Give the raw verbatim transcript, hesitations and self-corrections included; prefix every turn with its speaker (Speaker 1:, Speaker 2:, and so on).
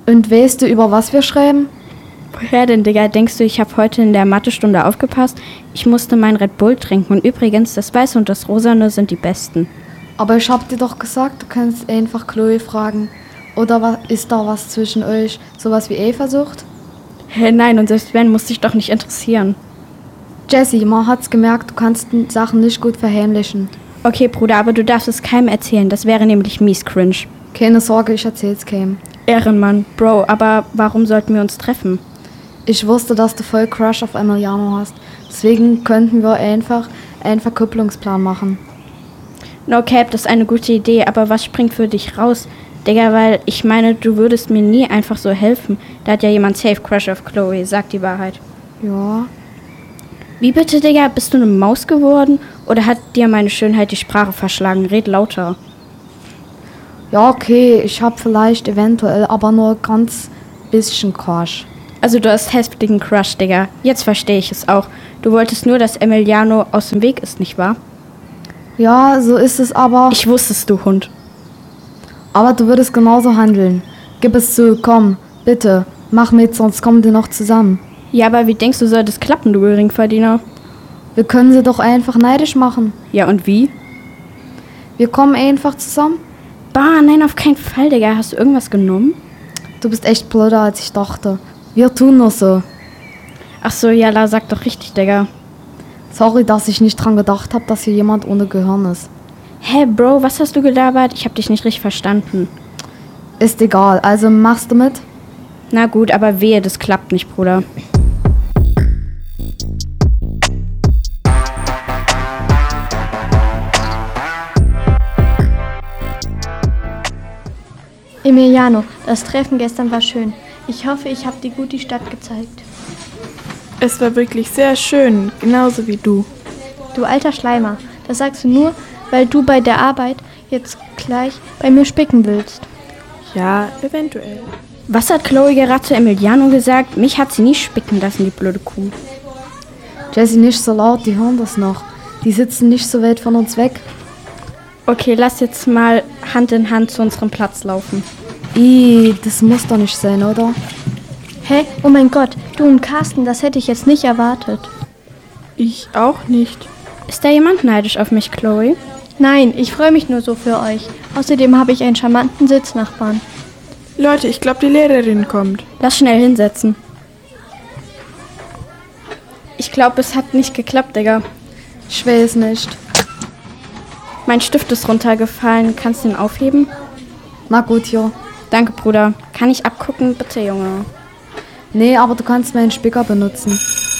Speaker 1: Und weißt du, über was wir schreiben?
Speaker 2: Woher denn, Digga? Denkst du, ich habe heute in der Mathestunde aufgepasst? Ich musste mein Red Bull trinken und übrigens, das Weiße und das Rosane sind die besten.
Speaker 1: Aber ich hab dir doch gesagt, du kannst einfach Chloe fragen. Oder wa- ist da was zwischen euch? Sowas wie Eifersucht?
Speaker 2: Hä, nein, und selbst wenn, muss dich doch nicht interessieren.
Speaker 1: Jessie, man hat's gemerkt, du kannst die Sachen nicht gut verheimlichen.
Speaker 2: Okay, Bruder, aber du darfst es keinem erzählen, das wäre nämlich mies cringe.
Speaker 1: Keine Sorge, ich erzähl's keinem.
Speaker 2: Ehrenmann, Bro, aber warum sollten wir uns treffen?
Speaker 1: Ich wusste, dass du voll Crush auf Emiliano hast. Deswegen könnten wir einfach einen Verkupplungsplan machen.
Speaker 2: No Cap, das ist eine gute Idee, aber was springt für dich raus? Digga, weil ich meine, du würdest mir nie einfach so helfen. Da hat ja jemand safe Crush auf Chloe, sag die Wahrheit.
Speaker 1: Ja.
Speaker 2: Wie bitte, Digga, bist du eine Maus geworden? Oder hat dir meine Schönheit die Sprache verschlagen? Red lauter.
Speaker 1: Ja, okay, ich hab vielleicht eventuell, aber nur ganz bisschen Crush.
Speaker 2: Also du hast heftigen Crush, Digga. Jetzt verstehe ich es auch. Du wolltest nur, dass Emiliano aus dem Weg ist, nicht wahr?
Speaker 1: Ja, so ist es aber.
Speaker 2: Ich wusste es, du Hund.
Speaker 1: Aber du würdest genauso handeln. Gib es zu, komm, bitte, mach mit, sonst kommen wir noch zusammen.
Speaker 2: Ja, aber wie denkst du, soll das klappen, du Geringverdiener?
Speaker 1: Wir können sie doch einfach neidisch machen.
Speaker 2: Ja, und wie?
Speaker 1: Wir kommen einfach zusammen.
Speaker 2: Bah, nein, auf keinen Fall, Digga. Hast du irgendwas genommen?
Speaker 1: Du bist echt blöder, als ich dachte. Wir tun nur so.
Speaker 2: Ach so, ja, la, sag doch richtig, Digga.
Speaker 1: Sorry, dass ich nicht dran gedacht habe, dass hier jemand ohne Gehirn ist.
Speaker 2: Hä, Bro, was hast du gelabert? Ich hab dich nicht richtig verstanden.
Speaker 1: Ist egal, also machst du mit?
Speaker 2: Na gut, aber wehe, das klappt nicht, Bruder.
Speaker 3: Emiliano, das Treffen gestern war schön. Ich hoffe, ich habe dir gut die Stadt gezeigt.
Speaker 4: Es war wirklich sehr schön, genauso wie du.
Speaker 3: Du alter Schleimer, das sagst du nur, weil du bei der Arbeit jetzt gleich bei mir spicken willst.
Speaker 4: Ja, eventuell.
Speaker 2: Was hat Chloe gerade zu Emiliano gesagt? Mich hat sie nie spicken lassen, die blöde Kuh.
Speaker 1: Jessie, nicht so laut, die hören das noch. Die sitzen nicht so weit von uns weg.
Speaker 2: Okay, lass jetzt mal Hand in Hand zu unserem Platz laufen.
Speaker 1: Ih, das muss doch nicht sein, oder?
Speaker 3: Hä? Oh mein Gott, du und Carsten, das hätte ich jetzt nicht erwartet.
Speaker 4: Ich auch nicht.
Speaker 2: Ist da jemand neidisch auf mich, Chloe?
Speaker 3: Nein, ich freue mich nur so für euch. Außerdem habe ich einen charmanten Sitznachbarn.
Speaker 4: Leute, ich glaube, die Lehrerin kommt.
Speaker 2: Lass schnell hinsetzen. Ich glaube, es hat nicht geklappt, Digga.
Speaker 1: Ich weiß nicht.
Speaker 2: Mein Stift ist runtergefallen. Kannst du ihn aufheben?
Speaker 1: Na gut, ja.
Speaker 2: Danke, Bruder. Kann ich abgucken? Bitte, Junge.
Speaker 1: Nee, aber du kannst meinen Spicker benutzen.